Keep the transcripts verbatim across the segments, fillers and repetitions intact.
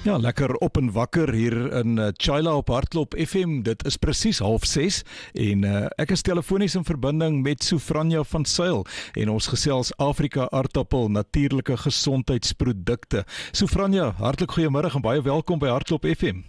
Ja, lekker op en wakker hier in uh, Chila op Hartklop F M. Dit is presies half ses en uh, ek is telefonies in verbinding met Sofranja van Sail en ons gesels Afrika aardappel natuurlike gesondheidsprodukte. Sofranja, hartlik goeiemiddag en baie welkom by Hartklop F M.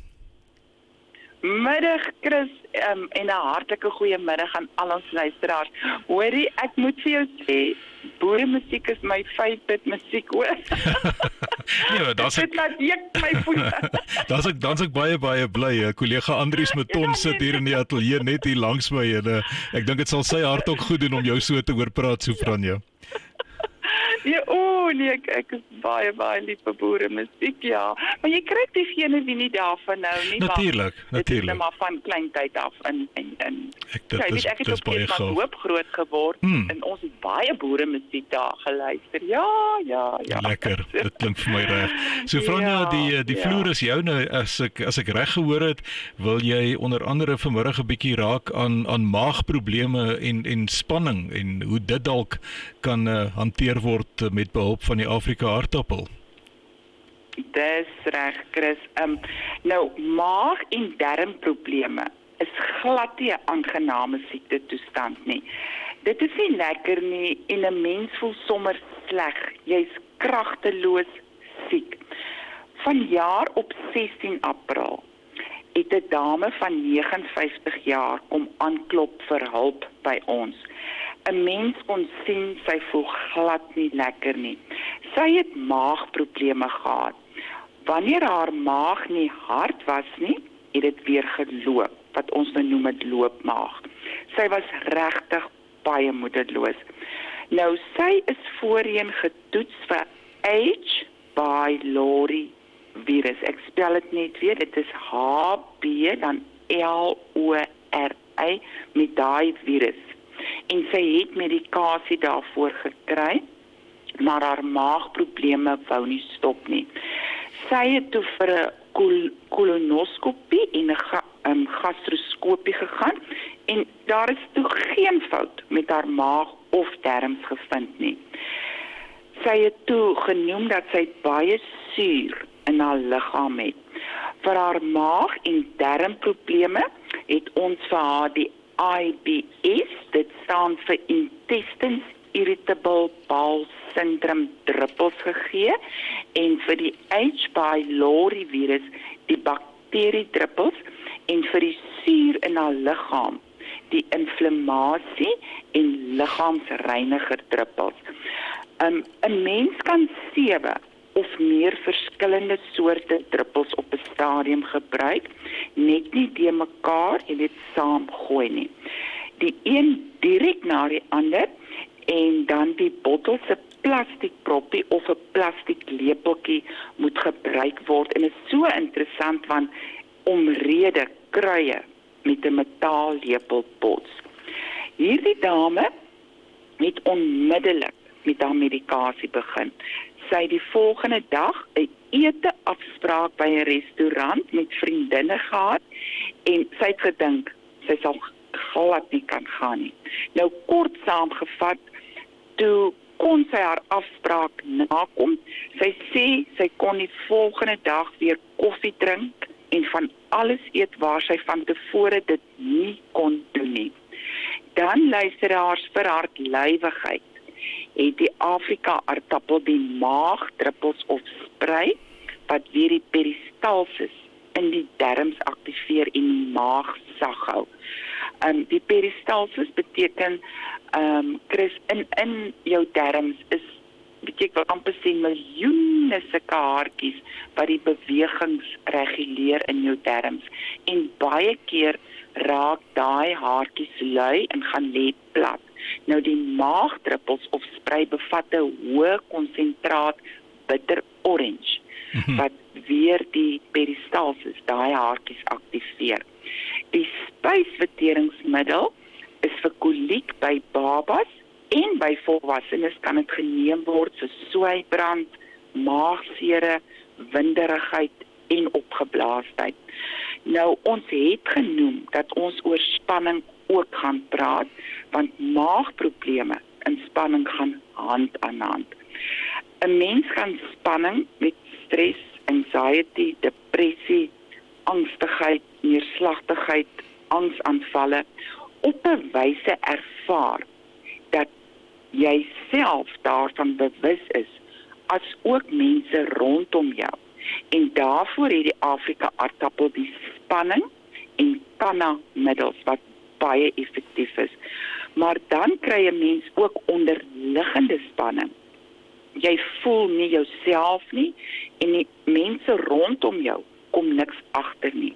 Middag Chris um, en 'n hartlike goeiemiddag aan al ons luisteraars. Hoorie, ek moet vir jou sê, boeremusiek is my favourite musiek hoor. Nee, dan's ek Dit laat juk my voete. dan's ek dan's ek baie baie bly. Kollega Andries Meton sit hier in die ateljee net hier langs my en uh, ek dink dit sal sy hart ook goed doen om jou so te hoor praat, Sofranja. Ja, o nee, ek, ek is baie baie lief vir boeremusiek, ja. Maar jy kry diegene wie nie daarvan nou nie. Natuurlik, Dit is natuurlik. nou maar van klein tyd af in en en Ek dit ja, is, weet, ek het dis op baie Keesmaak gaaf. Hoop groot geword Hmm. en ons het baie boeremusiek daar geluister. Ja, ja, ja. Lekker, dit klink vir my reg. Sofranja, Ja, die die ja. vloer is joune. As ek as ek reg gehoor het, wil jy onder andere vanmiddag 'n bietjie raak aan aan maagprobleme en en spanning en hoe dit dalk kan uh, hanteer word uh, met behulp van die Afrika aardappel. Dis reg, Chris. Um, nou, maag- en darmprobleme is glad nie 'n aangename siektetoestand nie. Dit is nie lekker nie en 'n mens voel sommer sleg. Jy's kragteloos siek. Vanjaar op sestien April het 'n dame van vyf nege vyftig jaar kom aanklop vir hulp by ons. 'n Mens kon sien sy voel glad nie lekker nie. Sy het maagprobleme gehad. Wanneer haar maag nie hard was nie, het dit weer geloop, wat ons nou noem het loopmaag. Sy was regtig baie moedeloos. Nou, sy is voorheen getoets vir H. pylori virus. Ek spel dit net weer, dit is H B dan L O R Y met daai virus. En sy het medikasie daarvoor gekry, maar haar maagprobleme wou nie stop nie. Sy het toe vir 'n kol kolonoskopie en 'n ga um, gastroskopie gegaan en daar is toe geen fout met haar maag of darmes gevind nie. Sy het toe genoem dat sy baie suur in haar liggaam het. Vir haar maag- en darmprobleme het ons vir haar die I B S, dit staan vir Intestines Irritable Bowel Syndrome druppels gegee en vir die H. pylori virus die bakteriedruppels en vir die suur in haar liggaam die inflammasie en liggaamsreiniger druppels. Um, 'n mens kan sewe of meer verskillende soorte druppels op 'n stadium gebruik, net nie de mekaar en dit saam gooi nie. Die een direk na die ander en dan die bottel se plastiekproppie of 'n plastiek lepeltjie moet gebruik word en is so interessant want omrede kruie met 'n metaallepel bots. Hierdie dame het onmiddellik met haar medikasie begin. Sy het die volgende dag 'n ete afspraak by 'n restaurant met vriendinne gehad en sy het gedink sy sal glad nie kan gaan nie. Nou kort saamgevat, toe kon sy haar afspraak nakom. Sy sê sy kon die volgende dag weer koffie drink en van alles eet waar sy van tevore dit nie kon doen nie. Dan luisteraars vir hartlywigheid het die Afrika aardappel die maagdruppels of sprei wat weer die peristalsis in die darmes aktiveer en die maag sag hou. Um, die peristalsis beteken um, Chris, in, in jou darmes is beteken wat amper sê miljoene sulke haartjies wat die bewegings reguleer in jou darmes en baie keer raak daai haartjies lui en gaan lê plat. Nou die maagdruppels of sprei bevat 'n hoë konsentraat bitter orange mm-hmm. wat weer die peristalsis, daai haartjies aktiveer. Die spysverteringsmiddel is vir koliek by babas en by volwassenes kan dit geneem word vir swybrand, maagsere, winderigheid en opgeblaasheid. Nou, ons het genoem dat ons oor spanning ook gaan praat, want maagprobleme en spanning gaan hand aan hand. 'n Mens kan spanning met stres anxiety, depressie, angstigheid, neerslagtigheid, angsaanvalle op 'n wyse ervaar dat jy self daarvan bewus is, as ook mense rondom jou. En daarvoor het die Afrika aardappel die spanning en kannamiddels wat baie effektief is. Maar dan kry 'n mens ook onderliggende spanning. Jy voel nie jouself nie en die mense rondom jou kom niks agter nie.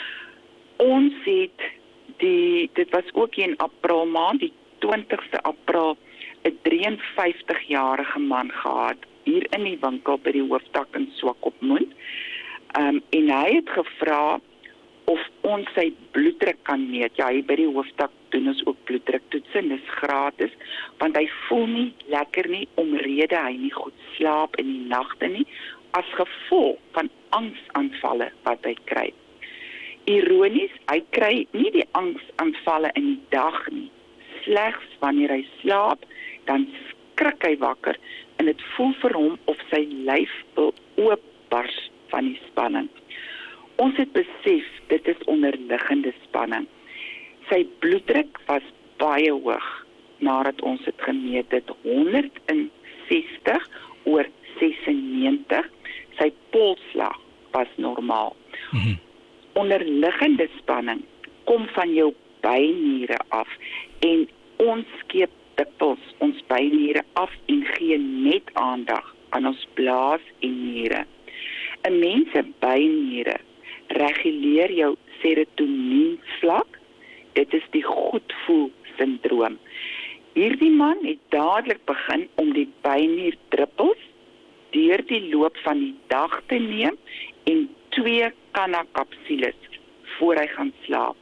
Ons het die dit was ook in April maand, die twintigste April, 'n drieënvyftig-jarige man gehad hier in die winkel by die hoofdak in Swakopmund. Um, en hy het gevra of ons sy bloeddruk kan meet. Ja, hier by die hoofdak doen ons ook bloeddruktoetse, en dis gratis, want hy voel nie lekker nie, omrede hy nie goed slaap in die nagte nie, as gevolg van angsaanvalle wat hy kry. Ironies, hy kry nie die angsaanvalle in die dag nie, slegs wanneer hy slaap, dan skrik hy wakker, en dit voel vir hom of sy lyf wil oopbars van die spanning. Ons het besef, dit is onderliggende spanning. Sy bloeddruk was baie hoog, nadat ons het gemeet het honderdsestig oor sesennegentig, sy polsslag was normaal. Mm-hmm. Onderliggende spanning kom van jou byniere af, en ons skeep dikwels ons byniere af en gee net aandag aan ons blaas en niere. 'n Mens se byniere reguleer jou serotonienvlak. Dit is die goedvoel syndroom. Hierdie man het dadelik begin om die bynierdruppels deur die loop van die dag te neem en twee kannakapsules voor hy gaan slaap.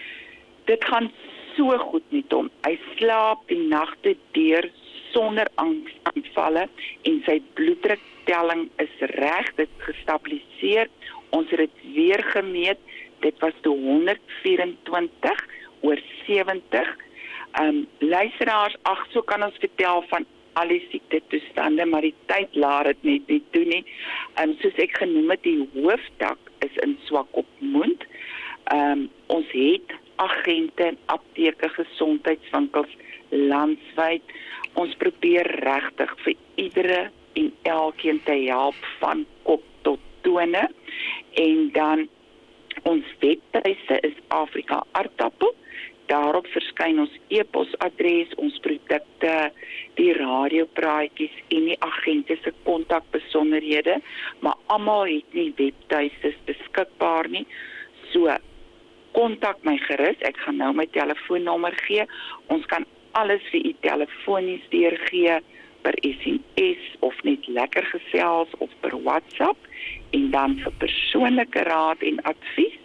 Dit gaan so goed met hom. Hy slaap die nagte deur sonder angsaanvalle en sy bloeddruktelling is reg, dit gestabiliseer. Ons het dit weer gemeet, dit was toe honderdvyerentwintig oor sewentig. Um, luisteraars, ag, so kan ons vertel van al die siektetoestande, maar die tyd laat dit net nie toe nie. Um, soos ek genoem het, die hoofdak is in Swakopmund. Um, ons het agente en apteke, gesondheidswinkels landwyd. Ons probeer regtig vir iedere en elkeen te help van kop tot tone. En dan ons webtuise is Afrika Aardappel. Daarop verskyn ons e-posadres, ons produkte, die radiopraatjies en die agente se kontakbesonderhede, maar almal het nie webtuistes beskikbaar nie. So kontak my gerus, ek gaan nou my telefoonnommer gee. Ons kan alles vir u telefonies deurgee per S M S of net lekker gesels of per WhatsApp, en dan vir persoonlike raad en advies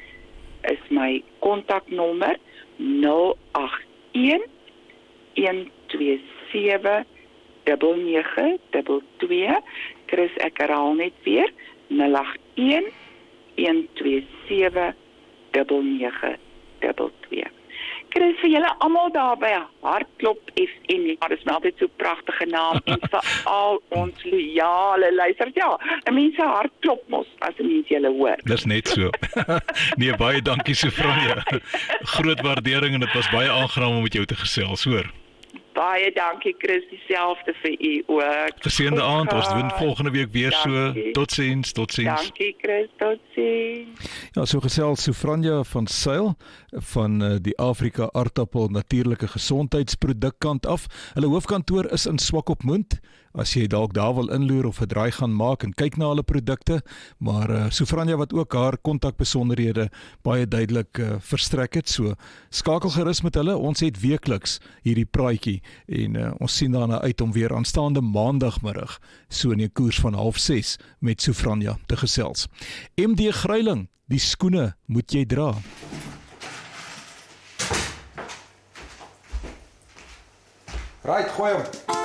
is my kontaknommer nul agt een, een twee sewe, nege nege twee twee. Chris, ek herhaal net weer, nul agt een, een twee sewe, nege nege twee twee. Chris, vir julle almal daar by Hartklop F M, ja, dit is my altyd so pragtige naam, en vir al ons loyale luisters, ja, 'n mens se hart klop mos, as 'n mens julle hoor. Dis net so. Nee, baie dankie Sofranja. Groot waardering, en dit was baie aangenaam om met jou te gesels, hoor. Baie dankie Chris, dieselfde vir u ook. Geseënde aand, ons doen volgende week weer dankie. So. Totsiens, totsiens. Dankie Chris, totsiens. Ja, so gesels Sofranja van Sail van uh, die Afrika Aardappel natuurlike gesondheidsproduk af. Hulle hoofkantoor is in Swakopmund. As jy dalk daar wil inloer of 'n draai gaan maak en kyk na hulle produkte, maar uh, Sofranja wat ook haar kontakbesonderhede baie duidelik uh, verstrek het, so skakel gerus met hulle. Ons het weekliks hierdie praatjie en uh, ons sien daarna uit om weer aanstaande maandagmiddag so in 'n koers van half ses met Sofranja te gesels. M D Gryiling, die skoene moet jy dra. Right, gooi hom.